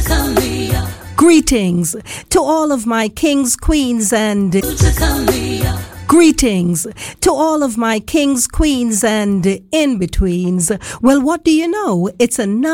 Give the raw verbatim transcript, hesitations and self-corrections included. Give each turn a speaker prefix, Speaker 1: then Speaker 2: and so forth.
Speaker 1: Greetings to all of my kings, queens, and greetings to all of my kings, queens, and in-betweens. Well, what do you know? It's another